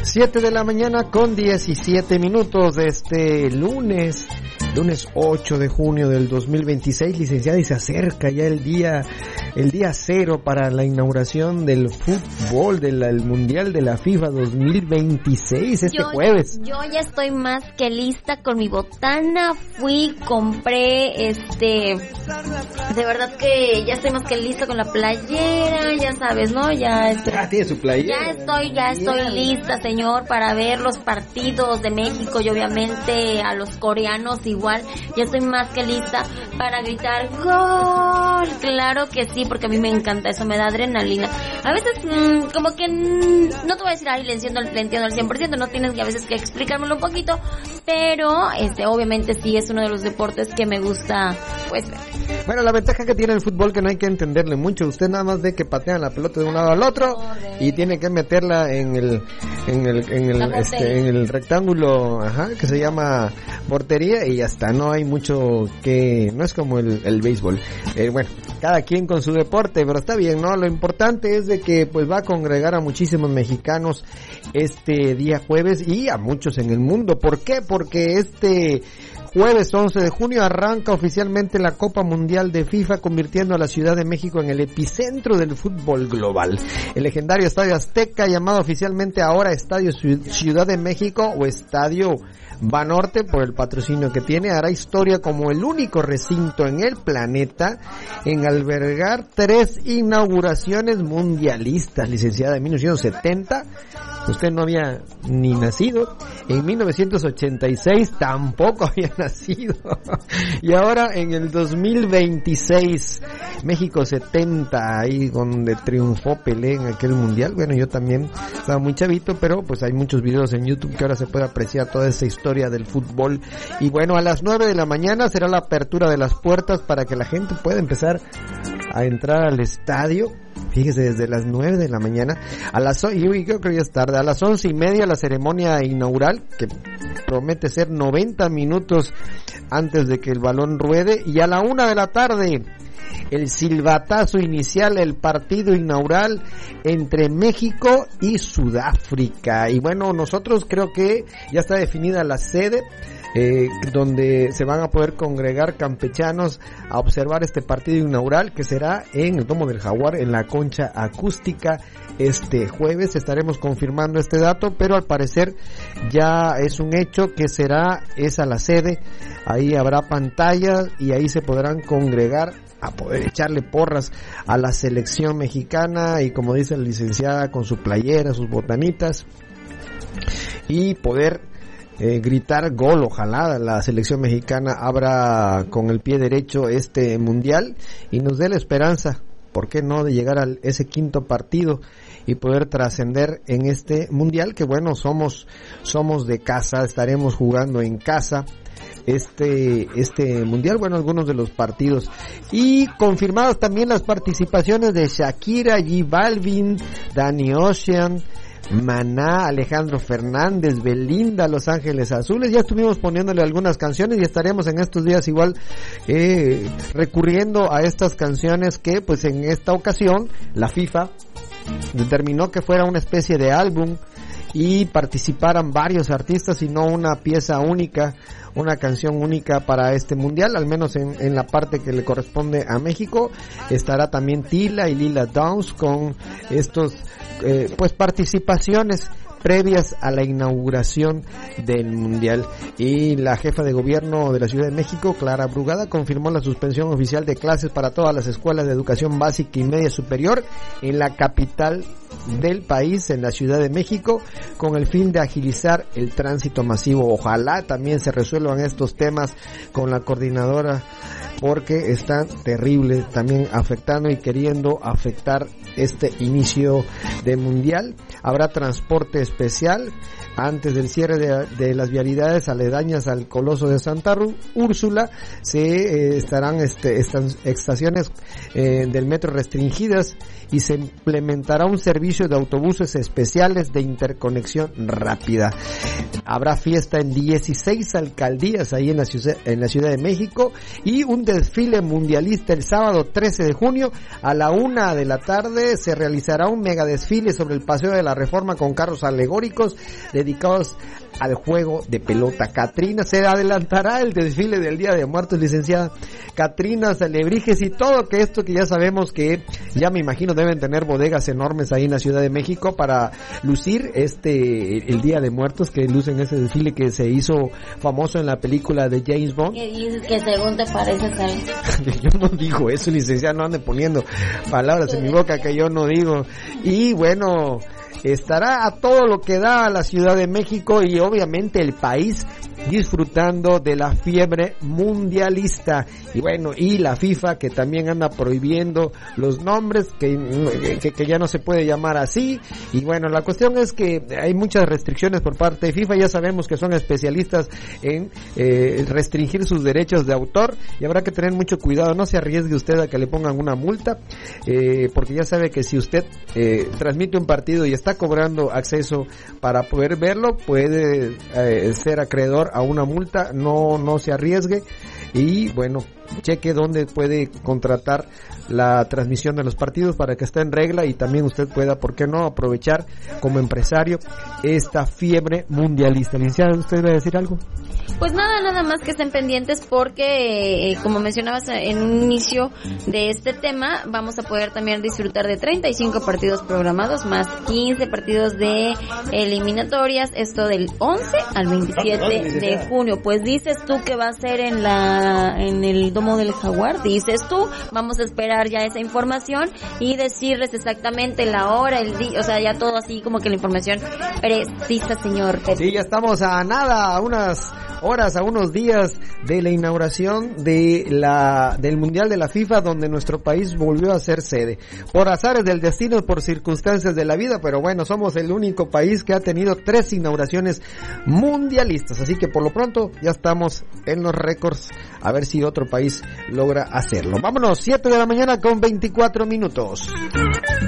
7 de la mañana con 17 minutos de este lunes 8 de junio del 2026, licenciada, y se acerca ya el día cero para la inauguración del fútbol, del Mundial de la FIFA 2026, jueves. Yo ya estoy más que lista con mi botana, compré, de verdad que ya estoy más que lista con la playera, ya sabes, ¿no? Ya tiene su playera. Ya estoy lista, señor, para ver los partidos de México y obviamente a los coreanos igual. Ya estoy más que lista para gritar ¡gol! Claro que sí, porque a mí me encanta, eso me da adrenalina. A veces, como que no te voy a decir, le entiendo al 100%, no tienes que a veces que explicármelo un poquito, pero obviamente sí es uno de los deportes que me gusta, pues, ver. Bueno, la ventaja que tiene el fútbol que no hay que entenderle mucho. Usted nada más ve que patean la pelota de un lado al otro y tiene que meterla en el rectángulo, que se llama portería, y ya está. No hay mucho que, no es como el béisbol. Bueno, cada quien con su deporte, pero está bien, ¿no? Lo importante es de que pues va a congregar a muchísimos mexicanos este día jueves y a muchos en el mundo. ¿Por qué? Porque este jueves 11 de junio arranca oficialmente la Copa Mundial de FIFA, convirtiendo a la Ciudad de México en el epicentro del fútbol global. El legendario Estadio Azteca, llamado oficialmente ahora Estadio Ciudad de México o Estadio Banorte por el patrocinio que tiene, hará historia como el único recinto en el planeta en albergar 3 inauguraciones mundialistas. Licenciada, en 1970 usted no había ni nacido, en 1986 tampoco había nacido, y ahora en el 2026 México 70, ahí donde triunfó Pelé en aquel mundial. Bueno, yo también estaba muy chavito, pero pues hay muchos videos en YouTube que ahora se puede apreciar toda esa historia del fútbol. Y bueno, a las 9 de la mañana será la apertura de las puertas para que la gente pueda empezar a entrar al estadio. Fíjese, desde las 9 de la mañana yo creo que ya es tarde, a las 11:30 la ceremonia inaugural, que promete ser 90 minutos antes de que el balón ruede, y a la 1 de la tarde el silbatazo inicial, el partido inaugural entre México y Sudáfrica. Y bueno, nosotros creo que ya está definida la sede, donde se van a poder congregar campechanos a observar este partido inaugural, que será en el Domo del Jaguar, en la concha acústica. Este jueves estaremos confirmando este dato, pero al parecer ya es un hecho que será esa la sede. Ahí habrá pantallas y ahí se podrán congregar a poder echarle porras a la selección mexicana, y como dice la licenciada, con su playera, sus botanitas, y poder gritar gol. Ojalá la selección mexicana abra con el pie derecho este mundial y nos dé la esperanza, ¿por qué no?, de llegar a ese quinto partido y poder trascender en este mundial, que bueno, somos de casa, estaremos jugando en casa este mundial, bueno, algunos de los partidos. Y confirmadas también las participaciones de Shakira, J Balvin, Danny Ocean, Maná, Alejandro Fernández, Belinda, Los Ángeles Azules. Ya estuvimos poniéndole algunas canciones y estaremos en estos días igual recurriendo a estas canciones que pues en esta ocasión la FIFA determinó que fuera una especie de álbum y participaran varios artistas y no una pieza única, una canción única para este mundial. Al menos en la parte que le corresponde a México estará también Tila y Lila Downs con estos pues participaciones previas a la inauguración del mundial. Y la jefa de gobierno de la Ciudad de México, Clara Brugada, confirmó la suspensión oficial de clases para todas las escuelas de educación básica y media superior en la capital del país, en la Ciudad de México, con el fin de agilizar el tránsito masivo. Ojalá también se resuelvan estos temas con la coordinadora, porque están terribles, también afectando y queriendo afectar este inicio de mundial. Habrá transporte especial antes del cierre de las vialidades aledañas al Coloso de Santa Úrsula. Se estarán estaciones del metro restringidas y se implementará un servicio de autobuses especiales de interconexión rápida. Habrá fiesta en 16 alcaldías ahí en la Ciudad de México, y un desfile mundialista el sábado 13 de junio a la 1 de la tarde noviembre se realizará un mega desfile sobre el Paseo de la Reforma con carros alegóricos dedicados al juego de pelota. Catrina, se adelantará el desfile del Día de Muertos, licenciada. Catrinas, alebrijes y todo que esto que ya sabemos que ya me imagino deben tener bodegas enormes ahí en la Ciudad de México para lucir el Día de Muertos, que lucen ese desfile que se hizo famoso en la película de James Bond. ¿Qué dices? Que según te parece, ¿sabes? Yo no digo eso, licenciada, no ande poniendo palabras en mi boca que yo no digo. Y bueno, estará a todo lo que da a la Ciudad de México y obviamente el país disfrutando de la fiebre mundialista. Y bueno, y la FIFA que también anda prohibiendo los nombres, que ya no se puede llamar así. Y bueno, la cuestión es que hay muchas restricciones por parte de FIFA. Ya sabemos que son especialistas en restringir sus derechos de autor y habrá que tener mucho cuidado. No se arriesgue usted a que le pongan una multa, porque ya sabe que si usted transmite un partido y está cobrando acceso para poder verlo, puede ser acreedor a una multa. No se arriesgue y bueno, cheque dónde puede contratar la transmisión de los partidos para que esté en regla y también usted pueda, ¿por qué no?, aprovechar como empresario esta fiebre mundialista. Licenciada, ¿usted va a decir algo? Pues nada más que estén pendientes porque, como mencionabas en un inicio de este tema, vamos a poder también disfrutar de 35 partidos programados más 15 partidos de eliminatorias, esto del 11 al 27 de junio. Pues dices tú que va a ser en el Domo del Jaguar, dices tú, vamos a esperar ya esa información y decirles exactamente la hora, el día, o sea, ya todo así como que la información precisa, señor. Sí, ya estamos a nada, a unas horas, a unos días de la inauguración del Mundial de la FIFA, donde nuestro país volvió a ser sede. Por azares del destino, por circunstancias de la vida, pero bueno, somos el único país que ha tenido 3 inauguraciones mundialistas, así que por lo pronto ya estamos en los récords, a ver si otro país logra hacerlo. Vámonos, 7 de la mañana con 24 minutos.